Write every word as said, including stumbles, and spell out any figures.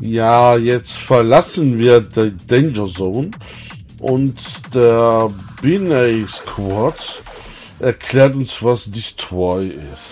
Ja, jetzt verlassen wir die Danger Zone und der Binary Squad erklärt uns, was Destroy ist.